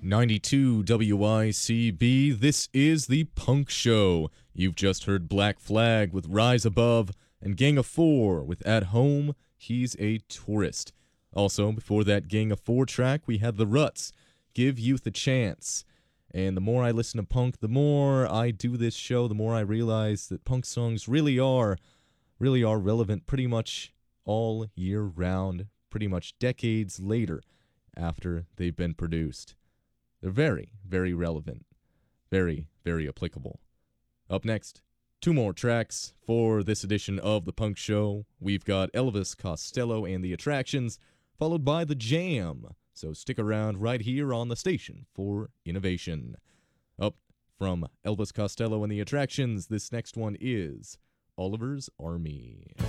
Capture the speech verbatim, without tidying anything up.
ninety-two W I C B, this is The Punk Show. You've just heard Black Flag with Rise Above and Gang of Four with At Home, He's a Tourist. Also, before that Gang of Four track, we had The Ruts, Give Youth a Chance. And the more I listen to punk, the more I do this show, the more I realize that punk songs really are, really are relevant pretty much all year round, pretty much decades later after they've been produced. They're very, very relevant. Very, very applicable. Up next, two more tracks for this edition of The Punk Show. We've got Elvis Costello and the Attractions, followed by The Jam. So stick around right here on the station for innovation. Up from Elvis Costello and the Attractions, this next one is Oliver's Army.